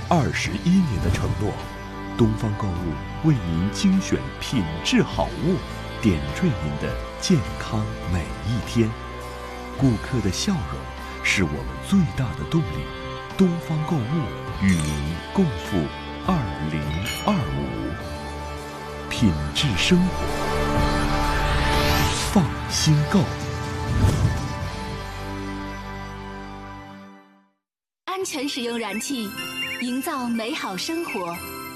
21年的承诺，东方购物为您精选品质好物，点缀您的健康每一天。顾客的笑容是我们最大的动力。东方购物与您共赴2025，品质生活，放心购。 安全使用燃气，营造美好生活。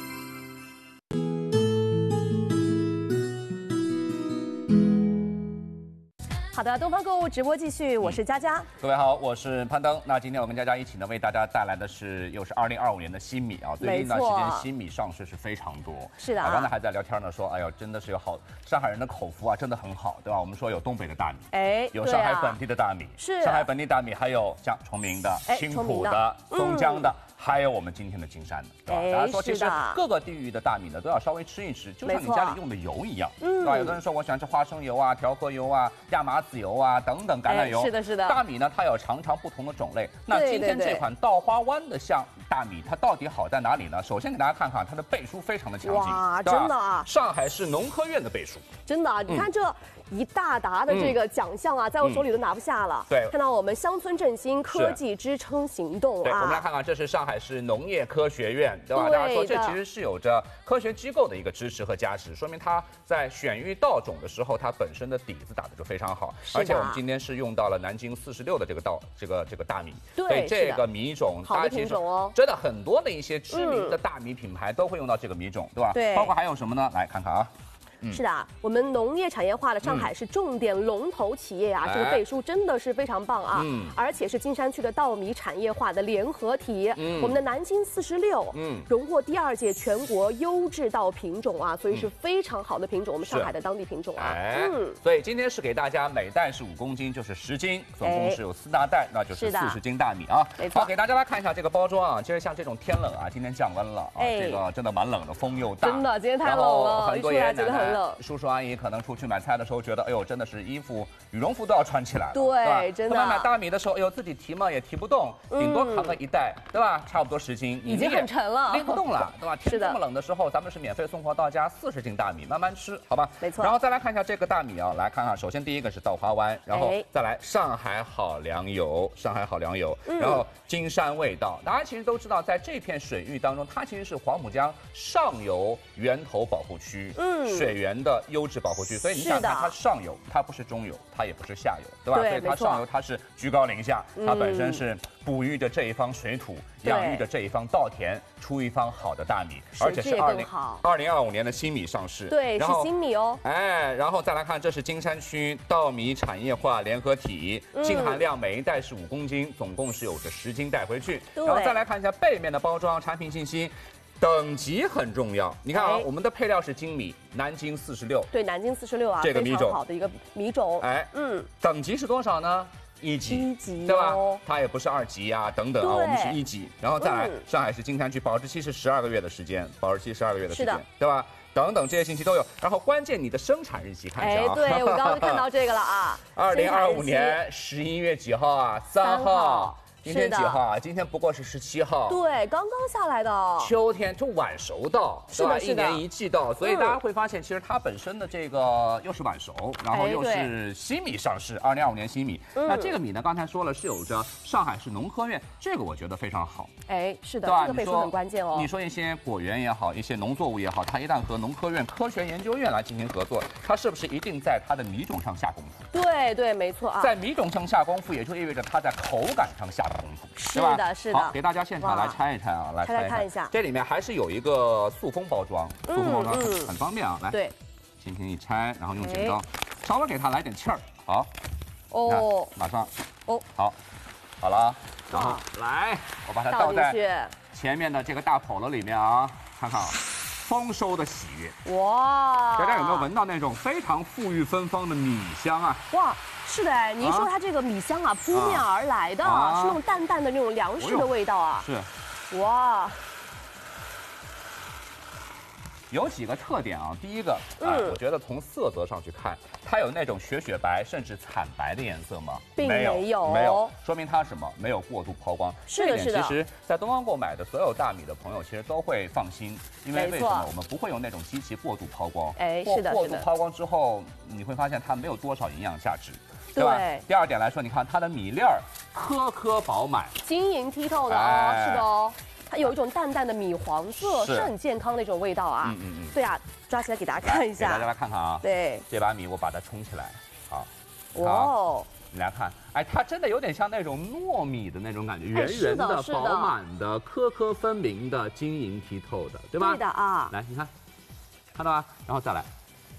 好的，东方购物直播继续，我是佳佳。 各位好，我是攀登。那今天我跟佳佳一起呢，为大家带来的又是2025年的新米啊。最近一段时间新米上市是非常多。 是的刚才还在聊天呢，说哎呦，真的是有上海人的口福啊，真的很好，对吧？我们说有东北的大米，有上海本地的大米， 是上海本地大米，还有像崇明的、青浦的、松江的。还有我们今天的金山的，对吧？大家说，其实各个地域的大米呢，都要稍微吃一吃，就像你家里用的油一样，对吧？有的人说我喜欢吃花生油啊、调和油啊、亚麻籽油啊等等橄榄油。 是的，是的。 大米呢，它有常常不同的种类。那今天这款稻花湾的大米，它到底好在哪里呢？首先给大家看看它的背书非常的强劲， 哇，真的啊！ 上海市农科院的背书， 真的啊！你看这一大沓的这个奖项啊，在我手里都拿不下了。 对， 看到我们乡村振兴科技支撑行动啊。 对，我们来看看，这是上海市农业科学院，对吧？大家说这其实是有着科学机构的一个支持和加持，说明它在选育稻种的时候，它本身的底子打得就非常好。而且我们今天是用到了南京46的这个大米， 对， 这个米种， 好的品种哦， 真的很多的一些知名的大米品牌都会用到这个米种，对吧？ 对， 包括还有什么呢？来看看啊。 是的，我们农业产业化的上海是重点龙头企业啊，这个背书真的是非常棒啊，而且是金山区的稻米产业化的联合体，我们的南京46，荣获第2届全国优质稻品种啊，所以是非常好的品种，我们上海的当地品种啊， 所以今天是给大家每袋是5公斤，就是10斤，总共是有4大袋，那就是40斤大米啊。 没错， 好，给大家来看一下这个包装啊，其实像这种天冷啊，今天降温了啊，这个真的蛮冷的，风又大， 真的今天太冷了， 很多爷爷奶奶。 叔叔阿姨可能出去买菜的时候觉得，哎呦，真的是衣服、羽绒服都要穿起来了， 对，真的。 他们买大米的时候，哎呦，自己提嘛也提不动，顶多扛个1袋，对吧？差不多10斤， 已经很沉了， 拎不动了，对吧？天这么冷的时候，咱们是免费送货到家40斤大米，慢慢吃，好吧？ 没错。 然后再来看一下这个大米啊，来看看，首先第一个是稻花湾，然后再来上海好粮油，然后金山味道。大家其实都知道，在这片水域当中，它其实是黄浦江上游源头保护区，水源的优质保护区，所以你想看它上游，它不是中游，它也不是下游，对吧？所以它上游它是居高临下，它本身是哺育着这一方水土，养育着这一方稻田，出一方好的大米，而且是2025年的新米上市， 对，是新米哦。 然后再来看，这是金山区稻米产业化联合体，净含量每一袋是5公斤，总共是有着10斤带回去。然后再来看一下背面的包装产品信息。等级很重要，你看啊，我们的配料是精米，南京46， 对，南京46啊， 这个米种非常好的一个米种， 等级是多少呢？1级，对吧？它也不是2级啊，等等啊，我们是1级，然后再来，上海市金山区保质期是12个月的时间，是的，对吧？等等这些信息都有，然后关键你的生产日期看一下啊， 对我刚刚看到这个了啊 ，2025年11月几号啊？3号。今天几号啊？今天不过是17号。 对，刚刚下来的。 秋天就晚熟稻， 是吧 ？1年1季稻，所以大家会发现，其实它本身的这个又是晚熟，然后又是新米上市，2025年新米。那这个米呢，刚才说了是有着上海市农科院，这个我觉得非常好。 是的，这个背书很关键哦。 你说一些果园也好，一些农作物也好，它一旦和农科院科学研究院来进行合作，它是不是一定在它的米种上下功夫？ 对，没错啊。 在米种上下功夫，也就意味着它在口感上下功夫，对吧？ 是的。 好，给大家现场来拆一拆啊，来看一下。 这里面还是有一个塑封包装，很方便啊。来， 对， 轻轻一拆，然后用剪刀稍微给它来点气儿，好。马上。好了，然后来，我把它倒在前面的这个大笸箩里面啊，看看啊。丰收的喜悦，哇！大家有没有闻到那种非常馥郁芬芳的米香啊？ 哇，是的，您说它这个米香啊，扑面而来的，是那种淡淡的那种粮食的味道啊。 是， 哇！ 有几个特点啊。第一个，我觉得从色泽上去看，它有那种雪白甚至惨白的颜色吗？ 并没有，说明它什么？没有过度抛光。 是的，是的。 其实，在东方购买的所有大米的朋友，其实都会放心，因为为什么？我们不会用那种机器过度抛光。 哎，是的， 过度抛光之后，你会发现它没有多少营养价值。对吧？第二点来说，你看它的米粒儿颗颗饱满， 晶莹剔透的哦，是的哦，它有一种淡淡的米黄色，是很健康的一种味道啊。对啊，抓起来给大家看一下， 给大家来看看啊。 对， 这把米我把它冲起来，好， 哇哦， 你来看，哎，它真的有点像那种糯米的那种感觉，圆圆的、饱满的、颗颗分明的、晶莹剔透的，对吧？ 对的啊。 来，你看，看到吗？然后再来，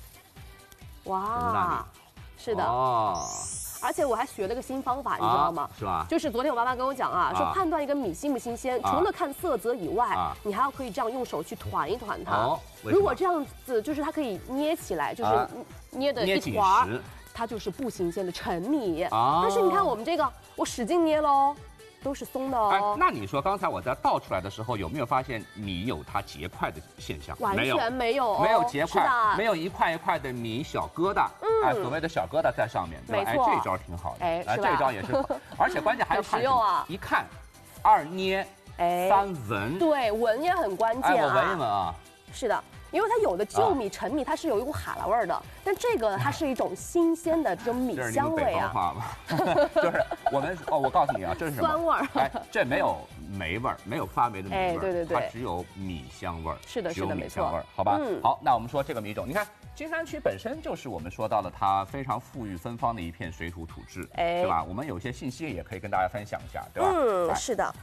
哇。是的哦，而且我还学了个新方法，你知道吗？ 是吧？ 就是昨天我妈妈跟我讲啊，说判断一个米新不新鲜，除了看色泽以外，你还要可以这样用手去团一团它。如果这样子，就是它可以捏起来，就是捏的一团，它就是不新鲜的陈米。但是你看我们这个，我使劲捏喽。都是松的哦。哎， 那你说刚才我在倒出来的时候，有没有发现米有它结块的现象？ 完全没有， 没有结块，没有一块一块的米小疙瘩。哎，所谓的小疙瘩在上面，对吧？哎，这招挺好的。哎，这招也是好，而且关键还要看，一看，二捏，三闻。 对，闻也很关键啊。 我闻一闻啊。 是的。因为它有的旧米、陈米，它是有一股哈喇味儿的，但这个它是一种新鲜的这种米香味啊。 就是我们我告诉你啊，这是什么？ 酸味儿。 哎，这没有霉味儿，没有发霉的米味儿。 哎，对对对， 它只有米香味儿。 是的，是的，没错。 好吧。好，那我们说这个米种，你看金山区本身就是我们说到了它非常富裕芬芳的一片水土土质，对吧？我们有些信息也可以跟大家分享一下，对吧？ 是的。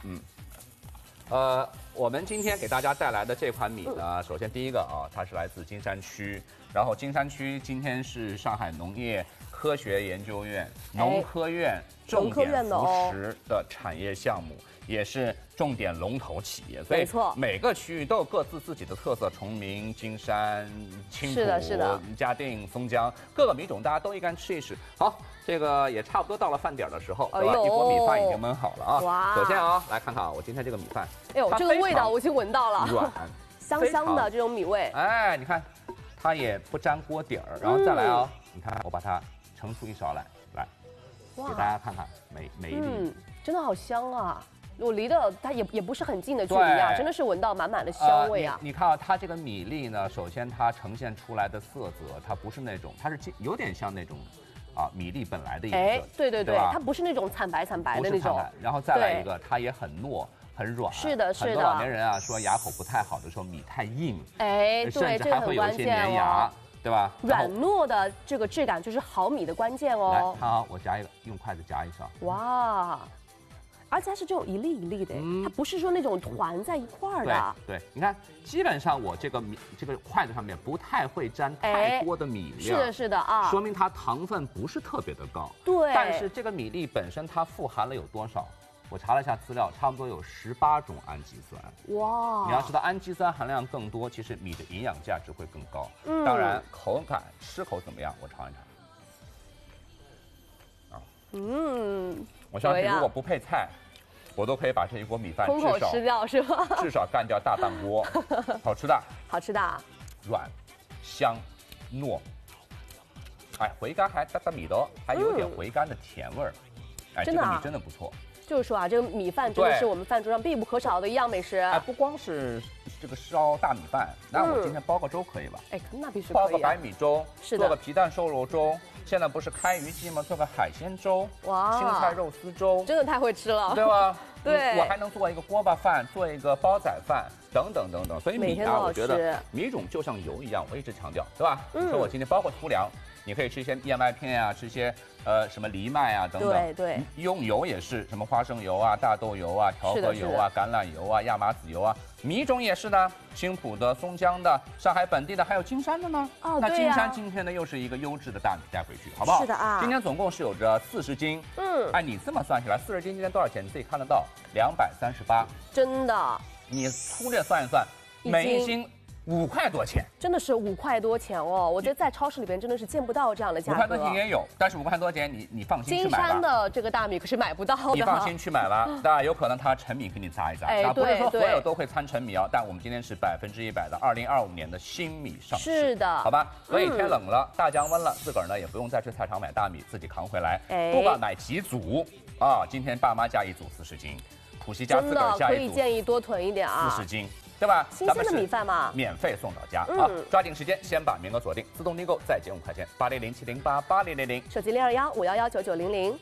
我们今天给大家带来的这款米呢，首先第一个啊，它是来自金山区，然后金山区今天是上海农业科学研究院农科院重点扶持的产业项目，也是重点龙头企业，所以每个区域都有各自自己的特色，崇明、金山、青浦、嘉定、松江，各个米种大家都应该吃一吃。好，这个也差不多到了饭点的时候，对吧？一锅米饭已经焖好了啊。哇！首先啊，来看看啊，我今天这个米饭， 哎呦，这个味道我已经闻到了， 软， 香香的这种米味。 哎，你看，它也不粘锅底儿，然后再来啊，你看我把它盛出一勺来，给大家看看每一粒， 真的好香啊！我离的它也不是很近的距离啊，真的是闻到满满的香味啊！ 你看啊，它这个米粒呢，首先它呈现出来的色泽，它不是那种，它是有点像那种米粒本来的颜色。 对对对，它不是那种惨白的那种。 然后再来一个，它也很糯。很软， 是的，是的。 很多老年人啊说牙口不太好的时候，米太硬， 哎， 甚至还会有一些粘牙，对吧？ 软糯的这个质感就是好米的关键哦。 来，看啊，我夹一个，用筷子夹一勺。 哇，而且它是这种一粒一粒的，它不是说那种团在一块儿的。 对，你看，基本上我这个筷子上面不太会沾太多的米量，是的啊， 说明它糖分不是特别的高。 对， 但是这个米粒本身它富含了有多少？我查了一下资料，差不多有18种氨基酸。哇！你要知道氨基酸含量更多，其实米的营养价值会更高。当然口感吃口怎么样？我尝一尝。我相信如果不配菜，我都可以把这一锅米饭空口吃掉，是吧？ 至少干掉大半锅，好吃的。 好吃的。 软、香、糯。哎，回甘还带米的，还有点回甘的甜味儿。哎，这个米真的不错。 就是说啊，这个米饭真的是我们饭桌上必不可少的一样美食。 哎，不光是这个烧大米饭，那我今天煲个粥可以吧？ 哎，那必须煲个白米粥， 是的， 做个皮蛋瘦肉粥。现在不是开渔季吗？做个海鲜粥，哇，青菜肉丝粥， 真的太会吃了， 对吧？ 对， 我还能做一个锅巴饭，做一个煲仔饭，等等等等。所以米啊，我觉得米种就像油一样，我一直强调，对吧？你说我今天包括粗粮。你可以吃一些燕麦片啊，吃一些什么藜麦啊等等。 对。 用油也是什么花生油啊、大豆油啊、调和油啊、橄榄油啊、亚麻籽油啊。米种也是的，青浦的、松江的、上海本地的，还有金山的呢。 哦， 那金山今天呢又是一个优质的大米带回去，好不好？ 是的啊。 今天总共是有着40斤。按你这么算起来，40斤今天多少钱？你自己看得到，238。 真的。 你粗略算一算，每一斤 5块多钱， 真的是5块多钱哦！我觉得在超市里边真的是见不到这样的价格。5 块多钱也有，但是5块多钱你放心去买吧。 金山的这个大米可是买不到的。 你放心去买吧，当然有可能它陈米给你砸一砸，不是说所有都会掺陈米哦。但我们今天是100%的2025年的新米上市， 是的， 好吧？所以天冷了，大降温了，自个儿呢也不用再去菜场买大米，自己扛回来，不管买几组啊。今天爸妈加1组40斤，普希家自个儿加1组， 可以建议多囤一点啊 ，40斤。对吧？ 新鲜的米饭嘛， 免费送到家啊！抓紧时间，先把名额锁定，自动订购再减5块钱，8007088000， 手机0215119900。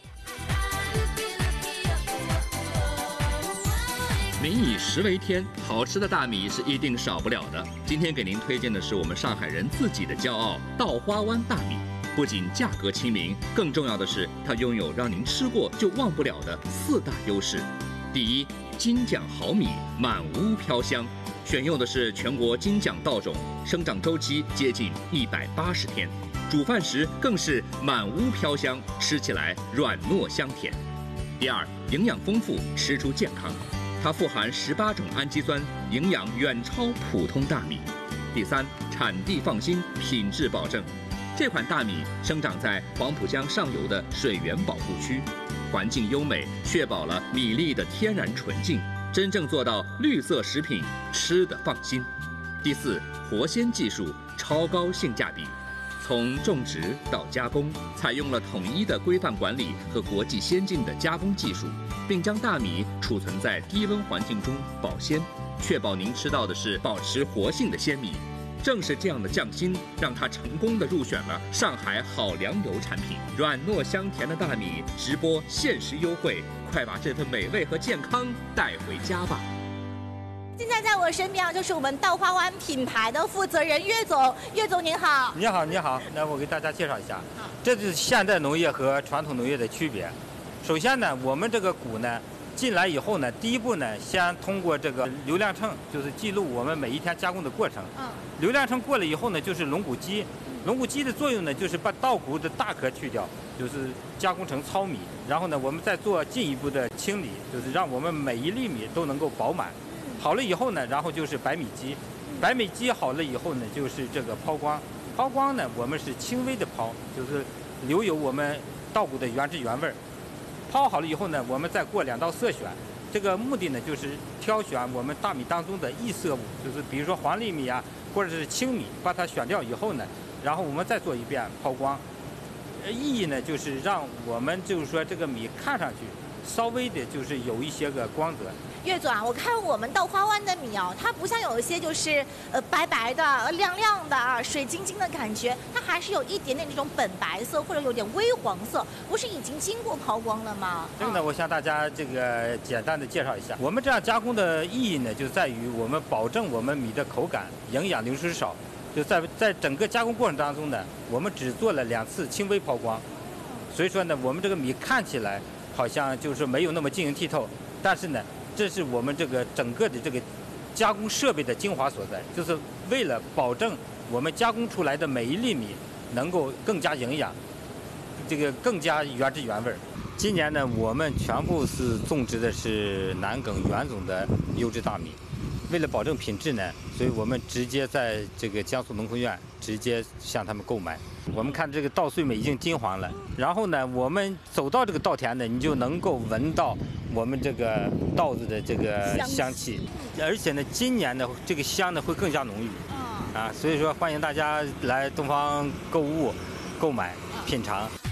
民以食为天，好吃的大米是一定少不了的。今天给您推荐的是我们上海人自己的骄傲——稻花湾大米。不仅价格亲民，更重要的是它拥有让您吃过就忘不了的4大优势。第一，金奖好米，满屋飘香。选用的是全国金奖稻种，生长周期接近180天，煮饭时更是满屋飘香，吃起来软糯香甜。第二，营养丰富，吃出健康，它富含18种氨基酸，营养远超普通大米。第三，产地放心，品质保证。这款大米生长在黄浦江上游的水源保护区，环境优美，确保了米粒的天然纯净。真正做到绿色食品，吃得放心。第四，活鲜技术，超高性价比。从种植到加工，采用了统一的规范管理和国际先进的加工技术，并将大米储存在低温环境中保鲜，确保您吃到的是保持活性的鲜米。正是这样的匠心，让它成功地入选了上海好粮油产品。软糯香甜的大米，直播限时优惠，快把这份美味和健康带回家吧！ 现在在我身边啊，就是我们稻花湾品牌的负责人岳总。岳总您好。 你好，你好。那我给大家介绍一下，这就是现代农业和传统农业的区别。首先呢，我们这个谷呢进来以后呢，第一步呢，先通过这个流量秤，就是记录我们每一天加工的过程。流量秤过了以后呢，就是龙骨机。龙骨机的作用呢，就是把稻谷的大壳去掉，就是加工成糙米。然后呢，我们再做进一步的清理，就是让我们每一粒米都能够饱满。好了以后呢，然后就是白米机。白米机好了以后呢，就是这个抛光。抛光呢，我们是轻微的抛，就是留有我们稻谷的原汁原味。抛好了以后呢，我们再过2道色选。这个目的呢，就是挑选我们大米当中的异色物，就是比如说黄粒米啊，或者是青米，把它选掉以后呢，然后我们再做一遍抛光。意义呢，就是让我们就是说这个米看上去稍微的就是有一些个光泽。 岳总啊，我看我们稻花湾的米啊，它不像有一些就是白白的、亮亮的啊、水晶晶的感觉，它还是有一点点那种本白色或者有点微黄色，不是已经经过抛光了吗？ 这个呢，我向大家这个简单的介绍一下，我们这样加工的意义呢，就在于我们保证我们米的口感、营养流失少。就在整个加工过程当中呢，我们只做了2次轻微抛光，所以说呢，我们这个米看起来好像就是没有那么晶莹剔透，但是呢，这是我们这个整个的这个加工设备的精华所在，就是为了保证我们加工出来的每一粒米能够更加营养，这个更加原汁原味。今年呢，我们全部是种植的是南埂原种的优质大米。为了保证品质呢，所以我们直接在这个江苏农科院直接向他们购买。我们看这个稻穗们已经金黄了，然后呢，我们走到这个稻田呢，你就能够闻到我们这个稻子的这个香气，而且呢，今年呢这个香呢会更加浓郁。所以说欢迎大家来东方购物购买品尝。